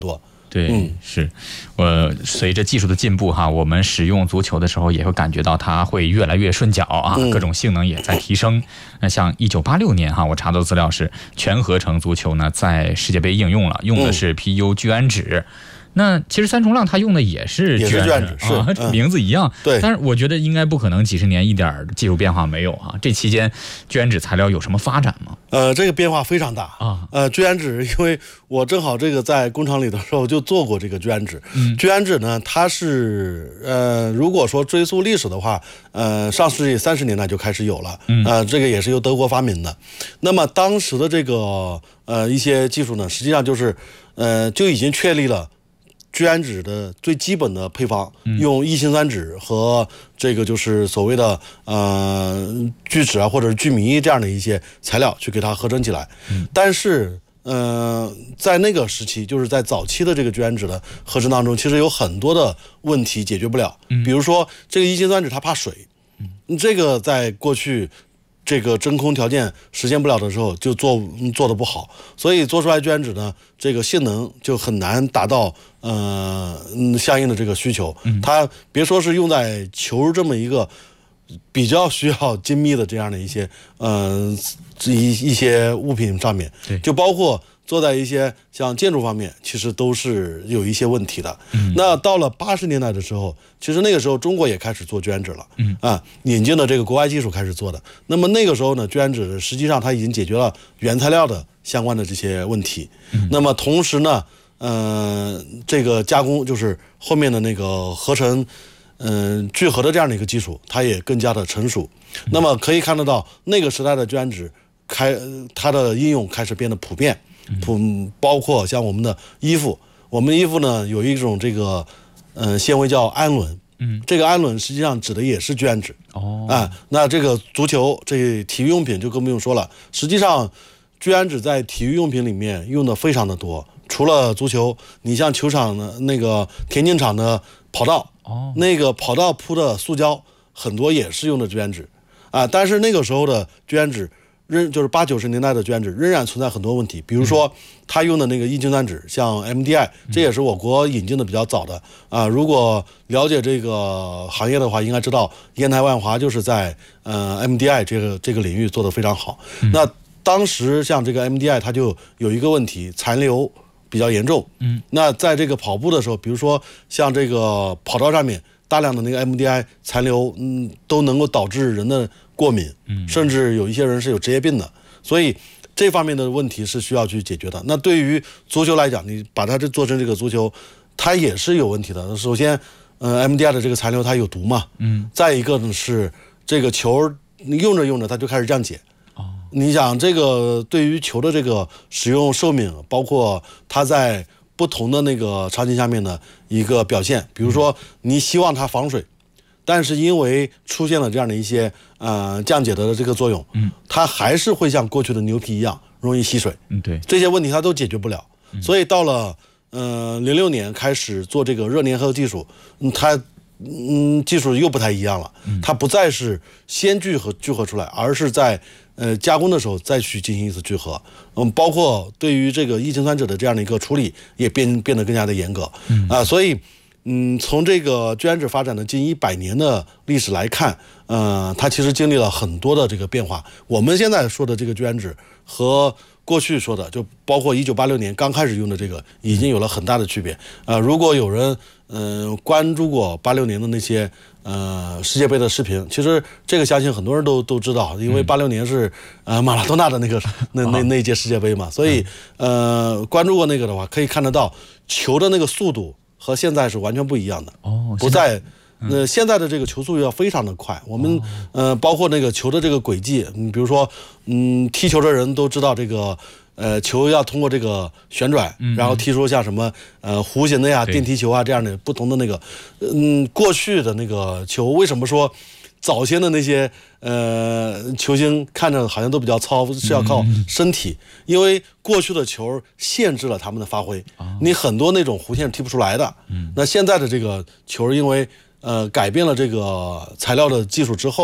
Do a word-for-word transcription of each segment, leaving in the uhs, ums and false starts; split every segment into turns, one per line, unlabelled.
多。
对，嗯，是，我随着技术的进步哈，我们使用足球的时候也会感觉到它会越来越顺脚啊，各种性能也在提升。那像一九八六年哈，我查到的资料是全合成足球呢在世界杯应用了，用的是 P U 聚氨酯。那其实三重浪它用的也是聚氨酯，是、啊嗯、名字一样，
对。
但是我觉得应该不可能几十年一点技术变化没有啊。这期间聚氨酯材料有什么发展吗？
呃，这个变化非常大啊。呃，聚氨酯，因为我正好这个在工厂里的时候就做过这个聚氨酯。嗯，聚氨酯呢，它是呃，如果说追溯历史的话，呃，上世纪三十年代就开始有了。嗯，呃，这个也是由德国发明的。那么当时的这个呃一些技术呢，实际上就是呃就已经确立了。聚氨酯的最基本的配方，用异氰酸酯和这个就是所谓的呃聚酯啊或者是聚醚这样的一些材料去给它合成起来。但是呃在那个时期，就是在早期的这个聚氨酯的合成当中，其实有很多的问题解决不了。比如说这个异氰酸酯它怕水，这个在过去这个真空条件实现不了的时候就做做的不好，所以做出来聚氨酯呢，这个性能就很难达到呃相应的这个需求。它别说是用在球这么一个比较需要精密的这样的一些呃一一些物品上面，就包括做在一些像建筑方面，其实都是有一些问题的。嗯、那到了八十年代的时候，其实那个时候中国也开始做聚氨酯了，嗯啊，引进的这个国外技术开始做的。那么那个时候呢，聚氨酯实际上它已经解决了原材料的相关的这些问题。嗯、那么同时呢，呃，这个加工就是后面的那个合成，嗯、呃，聚合的这样的一个技术，它也更加的成熟。嗯、那么可以看得到，那个时代的聚氨酯开它的应用开始变得普遍。普包括像我们的衣服，我们衣服呢有一种这个呃纤维叫氨纶，嗯，这个氨纶实际上指的也是聚氨酯。哦，啊，那这个足球这体育用品就更不用说了，实际上聚氨酯在体育用品里面用的非常的多。除了足球，你像球场的那个田径场的跑道，哦，那个跑道铺的塑胶很多也是用的聚氨酯啊，但是那个时候的聚氨酯。仍就是八九十年代的聚氨酯仍然存在很多问题，比如说他用的那个异氰酸酯，像 M D I， 这也是我国引进的比较早的啊。如果了解这个行业的话，应该知道烟台万华就是在呃 M D I 这个这个领域做得非常好。嗯、那当时像这个 M D I 它就有一个问题，残留比较严重。嗯，那在这个跑步的时候，比如说像这个跑道上面大量的那个 M D I 残留，嗯，都能够导致人的过敏，甚至有一些人是有职业病的，所以这方面的问题是需要去解决的。那对于足球来讲，你把它这做成这个足球，它也是有问题的。首先，呃 ，M D I 的这个残留它有毒嘛，嗯，再一个呢是这个球你用着用着它就开始降解。哦，你想这个对于球的这个使用寿命，包括它在不同的那个场景下面的一个表现，比如说你希望它防水。但是因为出现了这样的一些呃降解的这个作用，嗯，它还是会像过去的牛皮一样容易吸水，嗯，对，这些问题它都解决不了，嗯、所以到了呃零六年开始做这个热粘合技术，嗯，它嗯技术又不太一样了，它不再是先聚合聚合出来，而是在呃加工的时候再去进行一次聚合，嗯，包括对于这个异氰酸酯的这样的一个处理也变变得更加的严格，嗯啊、呃，所以。嗯，从这个聚氨酯发展的近一百年的历史来看，呃，它其实经历了很多的这个变化。我们现在说的这个聚氨酯和过去说的，就包括一九八六年刚开始用的这个，已经有了很大的区别。呃，如果有人嗯、呃、关注过八六年的那些呃世界杯的视频，其实这个相信很多人都都知道，因为八六年是呃马拉多纳的那个那那那一届世界杯嘛，所以呃关注过那个的话，可以看得到球的那个速度。和现在是完全不一样的哦，不在，呃，现在的这个球速要非常的快。我们呃，包括那个球的这个轨迹，你比如说，嗯，踢球的人都知道这个，呃，球要通过这个旋转，然后踢出像什么呃弧形的呀、电梯球啊这样的不同的那个，嗯，过去的那个球为什么说？早先的那些呃球星看着好像都比较糙，是要靠身体，嗯、因为过去的球限制了他们的发挥，哦、你很多那种弧线踢不出来的。嗯、那现在的这个球，因为呃改变了这个材料的技术之后，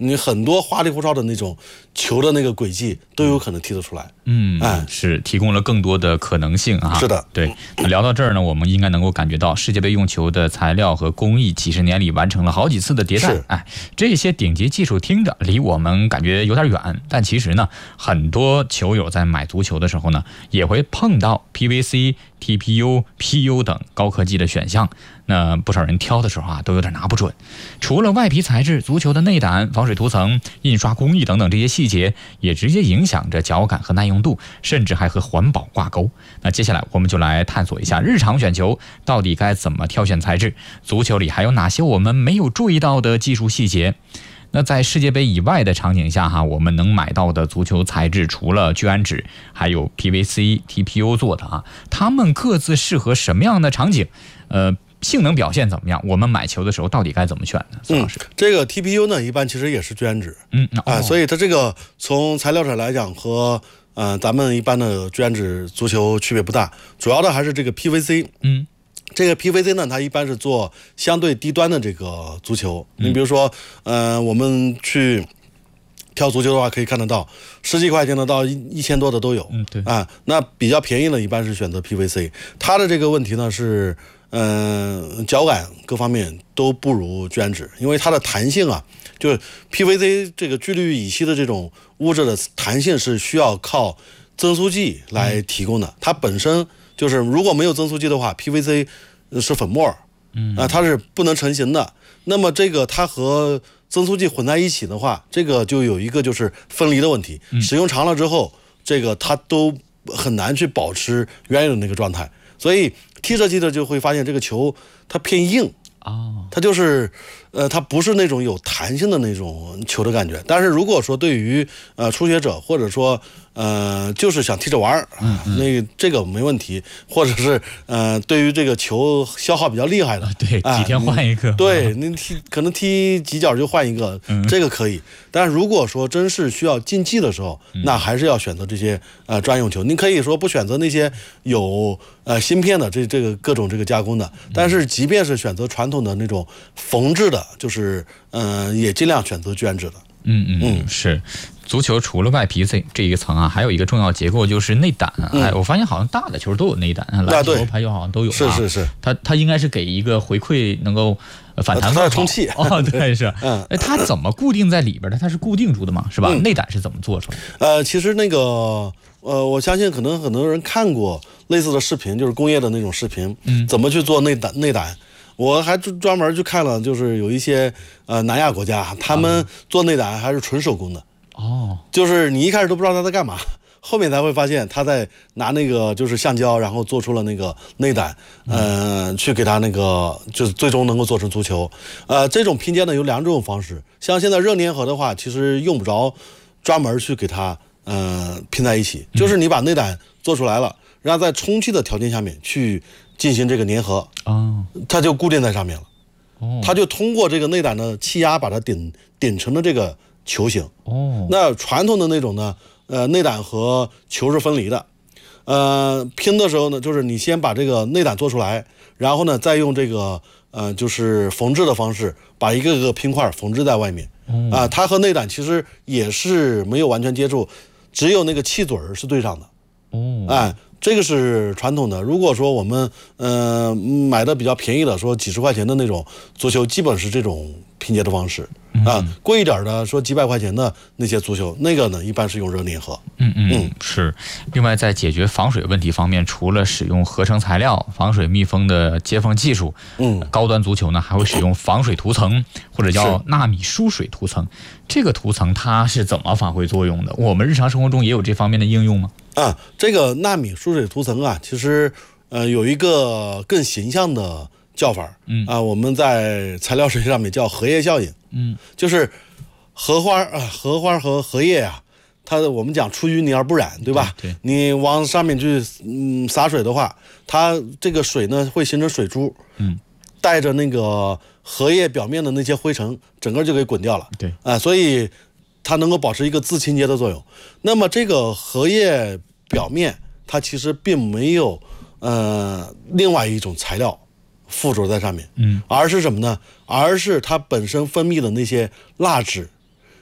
你很多花里胡哨的那种球的那个轨迹都有可能踢得出来。
嗯，哎，是提供了更多的可能性啊。
是的，
对。那聊到这儿呢，我们应该能够感觉到世界杯用球的材料和工艺几十年里完成了好几次的迭代。哎，这些顶级技术听着离我们感觉有点远，但其实呢，很多球友在买足球的时候呢，也会碰到 P V C、T P U、P U 等高科技的选项。那不少人挑的时候啊，都有点拿不准。除了外皮材质，足球的内胆、防水涂层、印刷工艺等等这些细节，也直接影响着脚感和耐用度，甚至还和环保挂钩。那接下来我们就来探索一下日常选球到底该怎么挑选材质，足球里还有哪些我们没有注意到的技术细节。那在世界杯以外的场景下哈，我们能买到的足球材质除了聚氨酯，还有 P V C、T P U 做的啊，它们各自适合什么样的场景？呃。性能表现怎么样？我们买球的时候到底该怎么选呢？
嗯，这个 T P U 呢，一般其实也是聚氨酯，
嗯啊、
哦呃，所以它这个从材料上来讲和呃咱们一般的聚氨酯足球区别不大，主要的还是这个 P V C，
嗯，
这个 P V C 呢，它一般是做相对低端的这个足球，你比如说，呃，我们去挑足球的话，可以看得到十几块钱的到一一千多的都有，
嗯，对
啊，那比较便宜的一般是选择 P V C， 它的这个问题呢是。嗯、呃，脚感各方面都不如聚氨酯，因为它的弹性啊，就是 P V C 这个聚氯乙烯的这种物质的弹性是需要靠增速剂来提供的。嗯、它本身就是如果没有增速剂的话 ，P V C 是粉末，嗯啊、呃，它是不能成型的。那么这个它和增速剂混在一起的话，这个就有一个就是分离的问题。嗯、使用长了之后，这个它都很难去保持原有的那个状态，所以。踢着踢着就会发现这个球它偏硬
哦，
它就是，呃，它不是那种有弹性的那种球的感觉。但是如果说对于呃初学者或者说呃就是想踢着玩儿，嗯嗯那这个没问题。或者是呃对于这个球消耗比较厉害的，
对，几天换一个，
呃、对，你踢可能踢几脚就换一个，嗯、这个可以。但如果说真是需要竞技的时候，嗯、那还是要选择这些呃专用球。你可以说不选择那些有呃芯片的这这个各种这个加工的，但是即便是选择传统的那种缝制的，就是嗯、呃，也尽量选择聚氨酯的。
嗯嗯嗯，是。足球除了外皮这这一层啊，还有一个重要结构就是内胆。嗯、哎，我发现好像大的球都有内胆，篮球、排球好像都有、啊。
是是是，
它它应该是给一个回馈，能够反弹
它充气。
哦，对是。
嗯，
哎，它怎么固定在里边的？它是固定住的嘛，是吧？嗯、内胆是怎么做出来的？
呃，其实那个呃，我相信可能很多人看过类似的视频，就是工业的那种视频，嗯，怎么去做内胆内胆。我还专门去看了，就是有一些呃南亚国家，他们做内胆还是纯手工的。
哦，
就是你一开始都不知道他在干嘛，后面才会发现他在拿那个就是橡胶，然后做出了那个内胆，嗯、呃，去给他那个就是最终能够做成足球。呃，这种拼接呢有两种方式，像现在热粘合的话，其实用不着专门去给它呃拼在一起，就是你把内胆做出来了，然后在充气的条件下面去进行这个粘合，
哦，
它就固定在上面了。
哦，
它就通过这个内胆的气压把它顶顶成了这个球形。
哦，
那传统的那种呢，呃，内胆和球是分离的。呃，拼的时候呢，就是你先把这个内胆做出来，然后呢，再用这个呃，就是缝制的方式，把一个个拼块缝制在外面。啊、
哦
呃，它和内胆其实也是没有完全接触，只有那个气嘴是对上的。
哦，
哎、呃，这个是传统的。如果说我们呃买的比较便宜的，说几十块钱的那种足球，基本是这种拼接的方式。啊、呃，贵一点的说几百块钱的那些足球，那个呢一般是用热粘合。
嗯嗯嗯，是。另外，在解决防水问题方面，除了使用合成材料、防水密封的接缝技术，
嗯，
高端足球呢还会使用防水涂层，或者叫纳米疏水涂层。这个涂层它是怎么发挥作用的？我们日常生活中也有这方面的应用吗？
啊，这个纳米疏水涂层啊，其实呃有一个更形象的叫法，
嗯
啊，我们在材料学上面叫荷叶效应，
嗯，
就是荷花啊，荷花和荷叶啊，它我们讲出淤泥而不染，对吧？
对，对
你往上面去嗯洒水的话，它这个水呢会形成水珠，
嗯，
带着那个荷叶表面的那些灰尘，整个就给滚掉了，
对，
啊，所以它能够保持一个自清洁的作用。那么这个荷叶表面它其实并没有呃另外一种材料附着在上面，
嗯，
而是什么呢？而是它本身分泌的那些蜡质，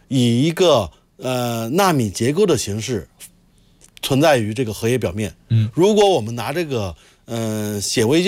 以一个呃纳米结构的形式存在于这个荷叶表面。
嗯，
如果我们拿这个嗯、呃显微镜